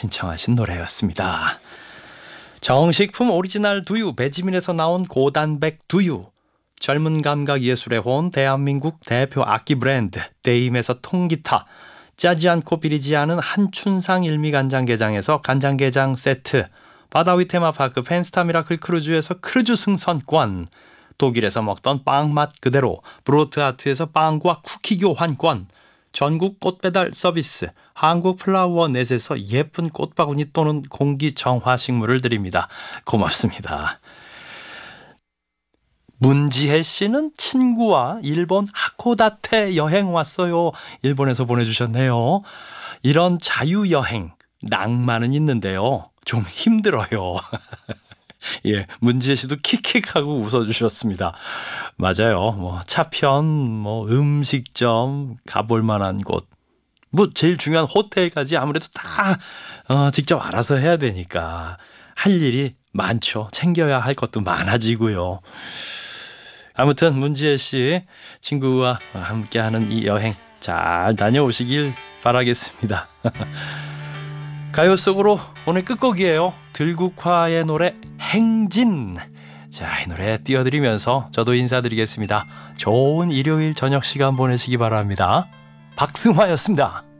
신청하신 노래였습니다. 정식품 오리지널 두유 배지민에서 나온 고단백 두유, 젊은 감각 예술의 혼 대한민국 대표 악기 브랜드 데임에서 통기타, 짜지 않고 비리지 않은 한춘상 일미간장게장에서 간장게장 세트, 바다위 테마파크 펜스타 미라클 크루즈에서 크루즈 승선권, 독일에서 먹던 빵 맛 그대로 브로트하트에서 빵과 쿠키 교환권, 전국 꽃배달 서비스 한국 플라워넷에서 예쁜 꽃바구니 또는 공기정화 식물을 드립니다. 고맙습니다. 문지혜 씨는 친구와 일본 하코다테 여행 왔어요. 일본에서 보내주셨네요. 이런 자유여행, 낭만은 있는데요. 좀 힘들어요. 예, 문지혜 씨도 킥킥하고 웃어주셨습니다. 맞아요. 차편, 음식점, 가볼 만한 곳. 제일 중요한 호텔까지 아무래도 다 직접 알아서 해야 되니까 할 일이 많죠. 챙겨야 할 것도 많아지고요. 아무튼 문지혜 씨 친구와 함께하는 이 여행 잘 다녀오시길 바라겠습니다. 가요 속으로 오늘 끝곡이에요. 들국화의 노래 행진. 자, 이 노래 띄워드리면서 저도 인사드리겠습니다. 좋은 일요일 저녁 시간 보내시기 바랍니다. 박승화였습니다.